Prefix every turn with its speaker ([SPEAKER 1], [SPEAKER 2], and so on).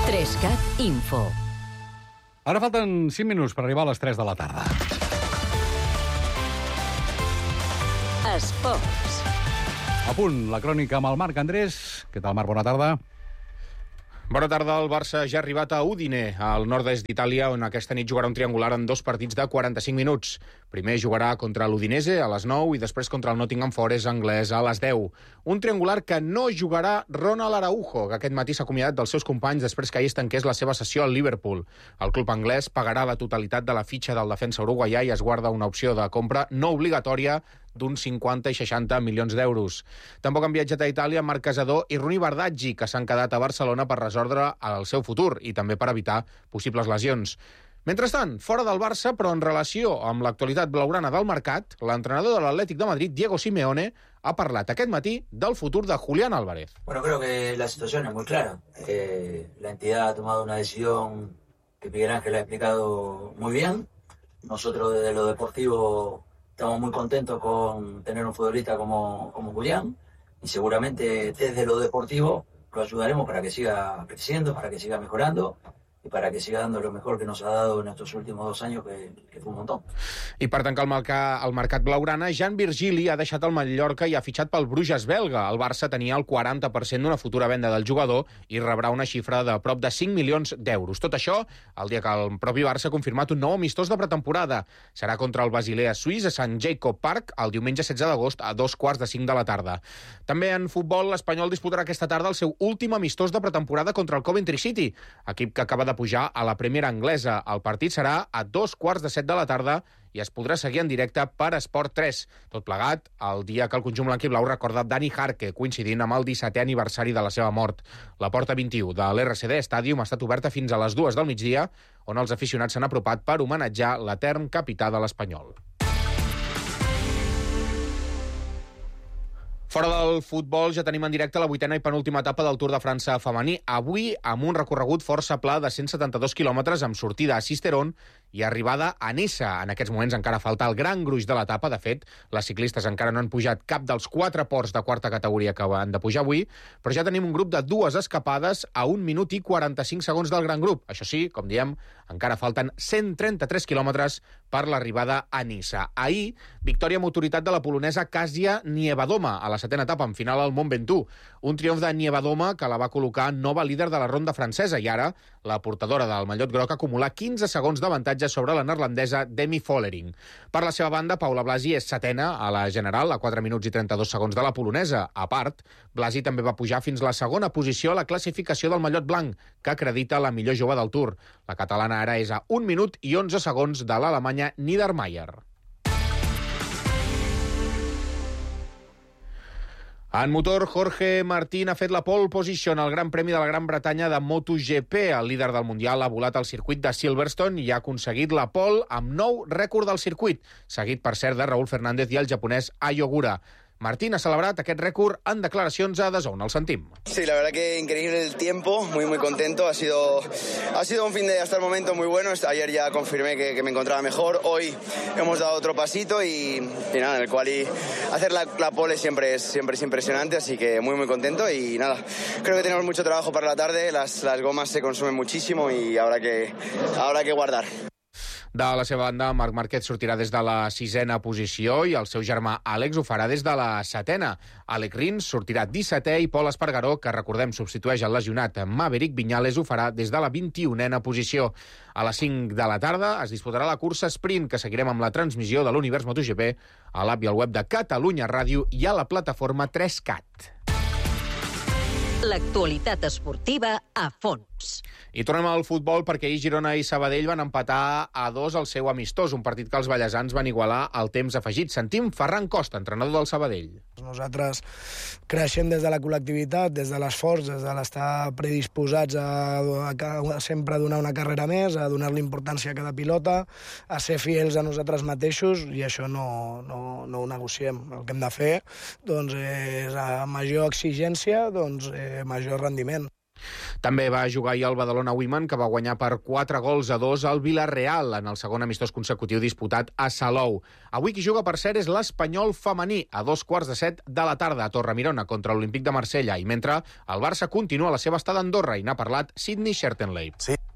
[SPEAKER 1] 3CAT Info.
[SPEAKER 2] Ara falten 5 minuts per arribar a les 3 de la tarda.
[SPEAKER 1] Esports.
[SPEAKER 2] A punt, la crònica amb el Marc Andrés. Què tal, Marc? Bona tarda.
[SPEAKER 3] Bona tarda. El Barça ja ha arribat a Udine, al nord-est d'Itàlia, on aquesta nit jugarà un triangular en 2 partits de 45 minuts. Primer jugarà contra l'Udinese a les 9 i després contra el Nottingham Forest anglès a les 10. Un triangular que no jugarà Ronald Araujo, que aquest matí s'ha acomiadat dels seus companys després que ahir es tanqués la seva sessió al Liverpool. El club anglès pagarà la totalitat de la fitxa del defensa uruguaià i es guarda una opció de compra no obligatòria d'uns 50 i 60 milions d'euros. Tampoc han viatjat a Itàlia Marc Casador i Runi Bardaggi, que s'han quedat a Barcelona per resoldre el seu futur i també per evitar possibles lesions. Mentrestant, fora del Barça, però en relació amb l'actualitat blaugrana del mercat, l'entrenador de l'Atlètic de Madrid, Diego Simeone, ha parlat aquest matí del futur de Julián Álvarez.
[SPEAKER 4] Bueno, creo que la situación es muy clara. La entidad ha tomado una decisión que Miguel Ángel ha explicado muy bien. Nosotros desde lo deportivo estamos muy contentos con tener un futbolista como Julián y seguramente desde lo deportivo lo ayudaremos para que siga creciendo, para que siga mejorando i para que siga dando lo mejor que nos ha dado en estos últimos 2 años, que fue un montón.
[SPEAKER 3] I per tancar el mercat blaugrana, Jan Virgili ha deixat el Mallorca i ha fitxat pel Bruges belga. El Barça tenia el 40% d'una futura venda del jugador i rebrà una xifra de prop de 5 milions d'euros. Tot això el dia que el propi Barça ha confirmat un nou amistós de pretemporada. Serà contra el Basilea suís a Sant Jacob Park el diumenge 16 d'agost a 2:45 de la tarda. També en futbol, l'Espanyol disputarà aquesta tarda el seu últim amistós de pretemporada contra el Coventry City, equip que acaba de pujar a la primera anglesa. El partit serà a 2:15 de la tarda i es podrà seguir en directe per Esport 3. Tot plegat, el dia que el conjunt blanc i blau recorda Dani Jarque, coincidint amb el 17è aniversari de la seva mort. La porta 21 de l'RCD Stadium ha estat oberta fins a les 2 del migdia, on els aficionats s'han apropat per homenatjar l'etern capità de l'Espanyol. Fora del futbol, ja tenim en directe la 8a i penúltima etapa del Tour de França femení. Avui, amb un recorregut força pla de 172 quilòmetres amb sortida a Sisteron i arribada a Niça. En aquests moments encara falta el gran gruix de l'etapa. De fet, les ciclistes encara no han pujat cap dels 4 ports de quarta categoria que han de pujar avui, però ja tenim un grup de 2 escapades a 1 minut i 45 segons del gran grup. Això sí, com diem, encara falten 133 quilòmetres per l'arribada a Niça. Ahir, victòria amb autoritat de la polonesa Kasia Niewedoma a la 7a etapa en final al Mont Ventoux. Un triomf de Niewedoma que la va col·locar nova líder de la ronda francesa i ara la portadora del mallot groc acumula 15 segons d'avantatge sobre la neerlandesa Demi Vollering. Per la seva banda, Paula Blasi és 7a a la general, a 4 minuts i 32 segons de la polonesa. A part, Blasi també va pujar fins la segona posició a la classificació del mallot blanc, que acredita la millor jove del Tour. La catalana ara és a 1 minut i 11 segons de l'alemanya Niedermayer. En motor, Jorge Martín ha fet la pole position al Gran Premi de la Gran Bretanya de MotoGP. El líder del Mundial ha volat al circuit de Silverstone i ha aconseguit la pole amb nou rècord del circuit, seguit, per cert, de Raúl Fernández i el japonès Ai Ogura. Martín ha celebrat aquest rècord en declaracions a DAZN. El sentim.
[SPEAKER 5] Sí, la verdad que increíble el tiempo, muy contento. Ha sido un fin de hasta el momento muy bueno. Ayer ya confirmé que me encontraba mejor. Hoy hemos dado otro pasito y nada, en el cual hacer la pole siempre es impresionante, así que muy contento y nada. Creo que tenemos mucho trabajo para la tarde, las gomas se consumen muchísimo y habrá que guardar.
[SPEAKER 3] De la seva banda, Marc Márquez sortirà des de la 6a posició i el seu germà Àlex ho farà des de la 7a. Àlex Rins sortirà 17è i Pol Espargaró, que recordem substitueix el lesionat Maverick Viñales, ho farà des de la 21a posició. A les 5 de la tarda es disputarà la cursa sprint, que seguirem amb la transmissió de l'Univers MotoGP a l'app i al web de Catalunya Ràdio i a la plataforma 3CAT.
[SPEAKER 1] L'actualitat esportiva a fons.
[SPEAKER 3] I tornem al futbol perquè ahir Girona i Sabadell van empatar a 2 al seu amistós, un partit que els ballesans van igualar al temps afegit. Sentim Ferran Costa, entrenador del Sabadell.
[SPEAKER 6] Nosaltres creixem des de la col·lectivitat, des de l'esforç, des de l'estar predisposats a sempre donar una carrera més, a donar-li importància a cada pilota, a ser fidels a nosaltres mateixos, i això no ho negociem. El que hem de fer és a major exigència, major rendiment.
[SPEAKER 3] També va jugar ahir el Badalona Women, que va guanyar per 4-2 al Villarreal en el segon amistós consecutiu disputat a Salou. Avui qui juga, per cert, és l'Espanyol femení a 7:15 de la tarda a Torremirona contra l'Olímpic de Marsella, i mentre el Barça continua la seva estada a Andorra, i n'ha parlat Sydney Schertenleib.
[SPEAKER 7] Sí,